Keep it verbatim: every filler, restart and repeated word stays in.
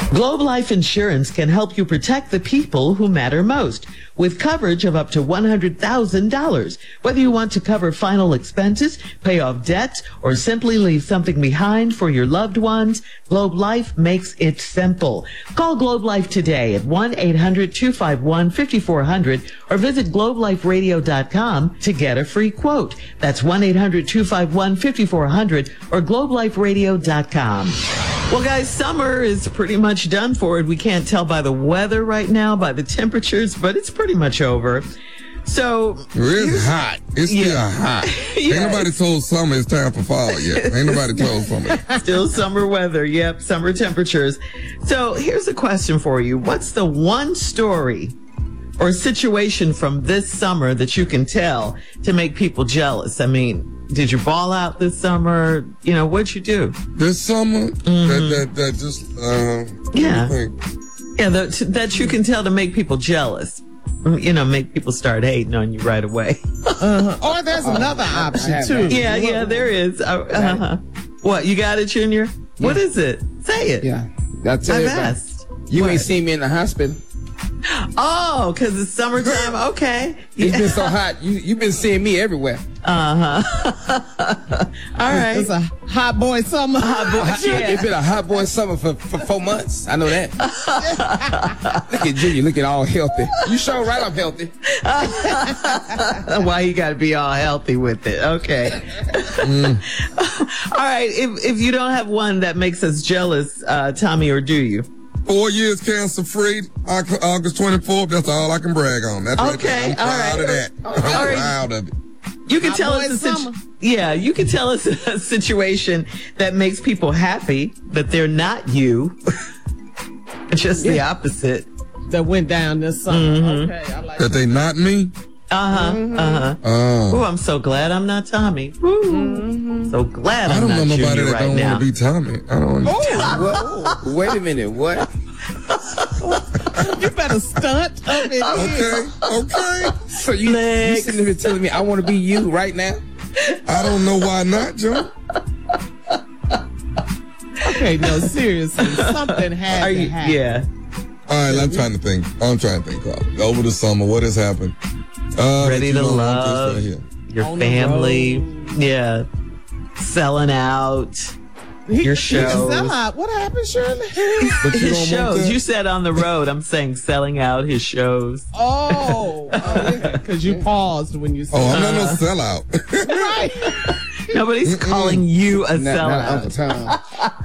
Globe Life Insurance can help you protect the people who matter most with coverage of up to one hundred thousand dollars. Whether you want to cover final expenses, pay off debts, or simply leave something behind for your loved ones, Globe Life makes it simple. Call Globe Life today at one eight hundred two five one five four zero zero or visit globe life radio dot com to get a free quote. That's one eight hundred two five one five four zero zero or globe life radio dot com. Well, guys, summer is pretty much done for it. We can't tell by the weather right now, by the temperatures, but it's pretty much over. So it's hot. It's yeah. still hot. Yeah. Ain't nobody told summer it's time for fall yet. Ain't nobody told summer. Still summer weather. Yep, summer temperatures. So here's a question for you. What's the one story or situation from this summer that you can tell to make people jealous? I mean, did you ball out this summer? You know, what'd you do? This summer? Mm-hmm. That, that, that just, uh, yeah. Yeah, that, that you can tell to make people jealous. You know, make people start hating on you right away. uh-huh. Or there's another option, too. Yeah, yeah, there is. Uh, uh-huh. What, you got it, Junior? Yeah. What is it? Say it. Yeah. I'll tell I've you asked. You What? ain't seen me in the hospital. Oh, because it's summertime. Okay. It's yeah. been so hot. You, you've been seeing me everywhere. Uh-huh. All right. It's a hot boy summer. Hot boy, yeah. It's been a hot boy summer for, for four months. I know that. Look at Junior looking all healthy. You sure right I'm healthy. Why you got to be all healthy with it? Okay. Mm. All right. If, if you don't have one that makes us jealous, uh, Tommy, or do you? Four years cancer free, August twenty-fourth. That's all I can brag on. That's okay. Right. I'm all proud right. of that. All I'm right. proud of it. You can Hot tell boy us a situ- summer. yeah, you can tell us a situation that makes people happy, but they're not you. Just yeah. the opposite. That went down this summer. Mm-hmm. Okay, I like that. That they not me? Uh-huh, mm-hmm. uh-huh. Oh. Oh, I'm so glad I'm not Tommy. Mm-hmm. So glad I'm not not Junior I don't know nobody that right don't now. want to be Tommy. I don't Oh, what? Wait a minute, what? You better stunt up in Okay, okay. So you, you sitting here telling me I want to be you right now? I don't know why not, Joe. Okay, no, seriously. Something had Are to you, happen. yeah. All right, I'm trying to think. I'm trying to think, Carl. Over the summer, what has happened? Uh, Ready to love your On family. Yeah. Selling out. He, your he shows. Sell out. What happened, Shirley? But you His don't want shows. that? You said on the road. I'm saying selling out his shows. Oh, because you paused when you said Oh, I'm Uh, not no sellout. right. Nobody's calling you a Not, not sellout. Uncle Tom.